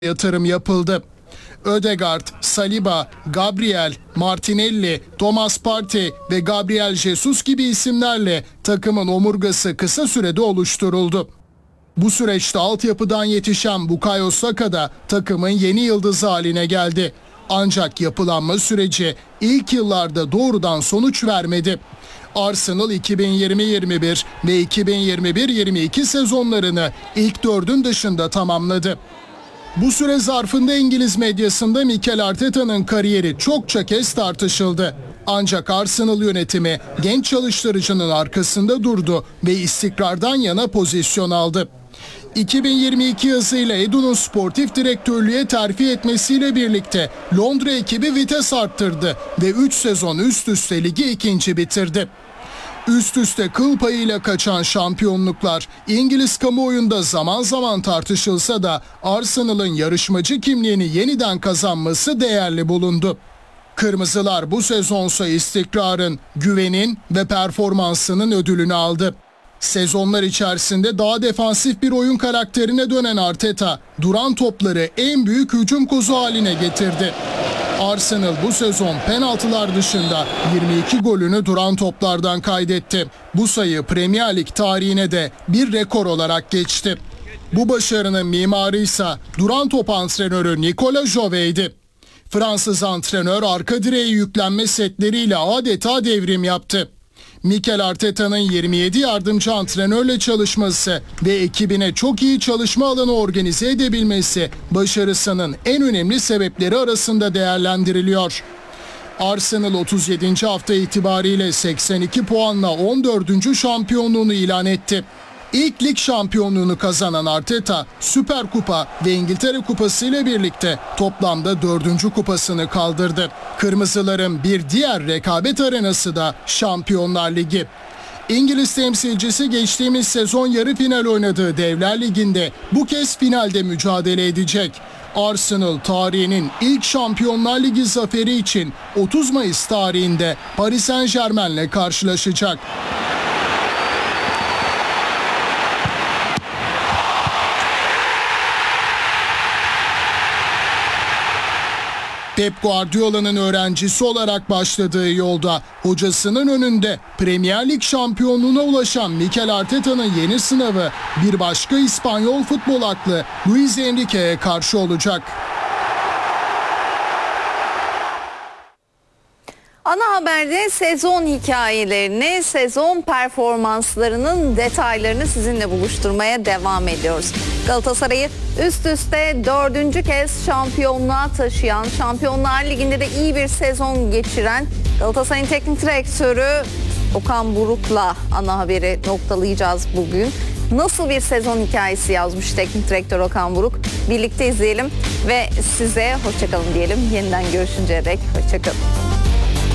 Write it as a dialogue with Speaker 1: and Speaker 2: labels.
Speaker 1: yatırım yapıldı. Ödegaard, Saliba, Gabriel, Martinelli, Thomas Partey ve Gabriel Jesus gibi isimlerle takımın omurgası kısa sürede oluşturuldu. Bu süreçte altyapıdan yetişen Bukayo Saka da takımın yeni yıldızı haline geldi. Ancak yapılanma süreci ilk yıllarda doğrudan sonuç vermedi. Arsenal 2020-21 ve 2021-22 sezonlarını ilk dördün dışında tamamladı. Bu süre zarfında İngiliz medyasında Mikel Arteta'nın kariyeri çokça kez tartışıldı. Ancak Arsenal yönetimi genç çalıştırıcının arkasında durdu ve istikrardan yana pozisyon aldı. 2022 yazıyla Edu'nun sportif direktörlüğe terfi etmesiyle birlikte Londra ekibi vites arttırdı ve 3 sezon üst üste ligi ikinci bitirdi. Üst üste kıl payıyla kaçan şampiyonluklar İngiliz kamuoyunda zaman zaman tartışılsa da Arsenal'ın yarışmacı kimliğini yeniden kazanması değerli bulundu. Kırmızılar bu sezonsa istikrarın, güvenin ve performansının ödülünü aldı. Sezonlar içerisinde daha defansif bir oyun karakterine dönen Arteta, duran topları en büyük hücum kozu haline getirdi. Arsenal bu sezon penaltılar dışında 22 golünü duran toplardan kaydetti. Bu sayı Premier Lig tarihine de bir rekor olarak geçti. Bu başarının mimarı ise duran top antrenörü Nicolas Jovet'ydi. Fransız antrenör arka direğe yüklenme setleriyle adeta devrim yaptı. Mikel Arteta'nın 27 yardımcı antrenörle çalışması ve ekibine çok iyi çalışma alanı organize edebilmesi başarısının en önemli sebepleri arasında değerlendiriliyor. Arsenal 37. hafta itibariyle 82 puanla 14. şampiyonluğunu ilan etti. İlk lig şampiyonluğunu kazanan Arteta, Süper Kupa ve İngiltere Kupası ile birlikte toplamda 4. kupasını kaldırdı. Kırmızıların bir diğer rekabet arenası da Şampiyonlar Ligi. İngiliz temsilcisi geçtiğimiz sezon yarı final oynadığı Devler Ligi'nde bu kez finalde mücadele edecek. Arsenal tarihinin ilk Şampiyonlar Ligi zaferi için 30 Mayıs tarihinde Paris Saint-Germain'le karşılaşacak. Pep Guardiola'nın öğrencisi olarak başladığı yolda hocasının önünde Premier Lig şampiyonluğuna ulaşan Mikel Arteta'nın yeni sınavı bir başka İspanyol futbol aklı Luis Enrique'ye karşı olacak.
Speaker 2: Ana Haber'de sezon hikayelerini, sezon performanslarının detaylarını sizinle buluşturmaya devam ediyoruz. Galatasaray'ı üst üste 4. kez şampiyonluğa taşıyan, Şampiyonlar Ligi'nde de iyi bir sezon geçiren Galatasaray'ın teknik direktörü Okan Buruk'la ana haberi noktalayacağız bugün. Nasıl bir sezon hikayesi yazmış teknik direktör Okan Buruk? Birlikte izleyelim ve size hoşçakalın diyelim. Yeniden görüşünceye dek hoşçakalın.